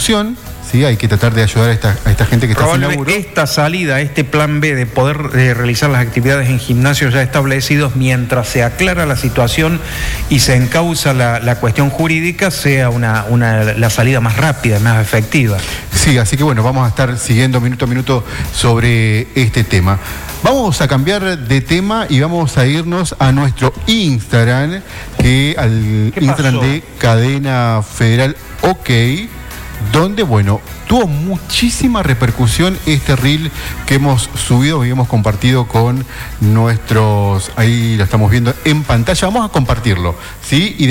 solución, ¿sí? Hay que tratar de ayudar a esta gente que está sin laburo. Esta salida, este plan B de poder realizar las actividades en gimnasios ya establecidos mientras se aclara la situación y se encausa la cuestión jurídica, sea la salida más rápida, más efectiva. Sí, así que bueno, vamos a estar siguiendo minuto a minuto sobre este tema. Vamos a cambiar de tema y vamos a irnos a nuestro Instagram, al Instagram de Cadena Federal OK, donde, bueno, tuvo muchísima repercusión este reel que hemos subido y hemos compartido con nuestros, ahí lo estamos viendo en pantalla, vamos a compartirlo, ¿sí? Y